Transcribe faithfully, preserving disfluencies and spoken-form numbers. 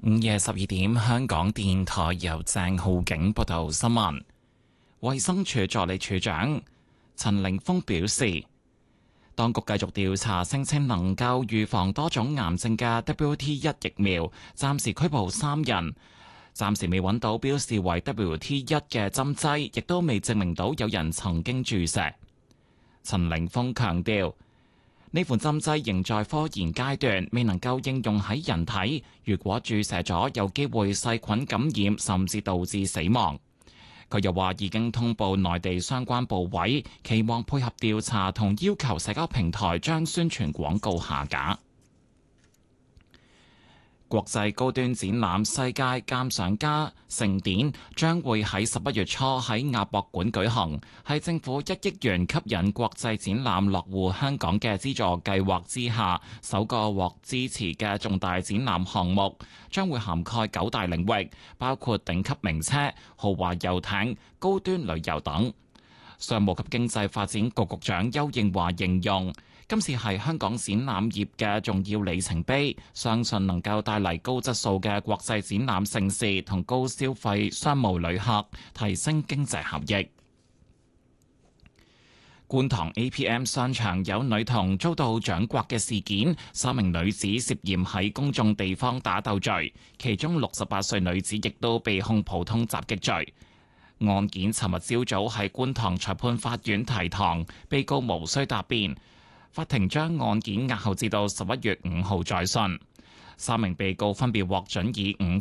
午夜十二點，香港電台由鄭浩景報道新聞。衛生署助理署長陳凌峰表示，當局繼續調查聲稱能夠預防多種癌症嘅 W T 一 疫苗，暫時拘捕三人，暫時未揾到標示為 W T 一 嘅針劑，亦都未證明到有人曾經注射。陳凌峰強調，呢款針劑仍在科研階段，未能夠應用喺人體。如果注射咗，有機會細菌感染，甚至導致死亡。佢又話已經通報內地相關部委，期望配合調查同要求社交平台將宣傳廣告下架。國際高端展覽世界鑑賞家盛典將會喺十一月初喺亞博館舉行，係政府一億元吸引國際展覽落戶香港嘅資助計劃之下首個獲支持嘅重大展覽項目，將會涵蓋九大領域，包括頂級名車、豪華遊艇、高端旅遊等。商務及經濟發展局局長丘應樺形容，今次係香港展覽業嘅重要里程碑，相信能夠帶嚟高質素嘅國際展覽盛事同高消費商務旅客，提升經濟效益。觀塘 A P M 商場有女童遭到掌摑嘅事件，三名女子涉嫌喺公眾地方打鬥罪，其中六十八歲女子亦都被控普通襲擊罪。案件尋日朝早喺觀塘裁判法院提堂，被告無需答辯，法庭將案件押後至到十一月五號再訊。三名被告分別獲准以五